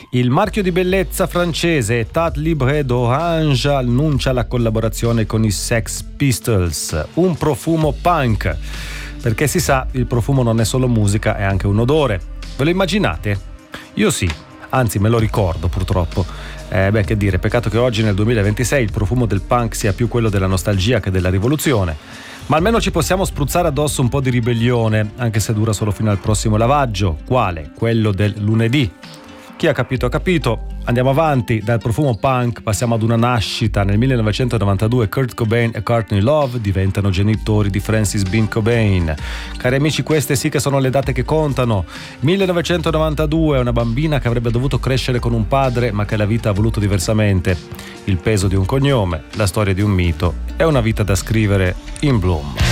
Il marchio di bellezza francese Tat Libre d'Orange annuncia la collaborazione con i Sex Pistols, un profumo punk. Perché si sa, il profumo non è solo musica, è anche un odore. Ve lo immaginate? Io sì, anzi me lo ricordo purtroppo. Che dire, peccato che oggi nel 2026 il profumo del punk sia più quello della nostalgia che della rivoluzione. Ma almeno ci possiamo spruzzare addosso un po' di ribellione, anche se dura solo fino al prossimo lavaggio. Quale? Quello del lunedì. Chi ha capito ha capito. Andiamo avanti, dal profumo punk passiamo ad una nascita. Nel 1992 Kurt Cobain e Courtney Love diventano genitori di Frances Bean Cobain. Cari amici, queste sì che sono le date che contano. 1992, una bambina che avrebbe dovuto crescere con un padre ma che la vita ha voluto diversamente. Il peso di un cognome, la storia di un mito e una vita da scrivere in bloom.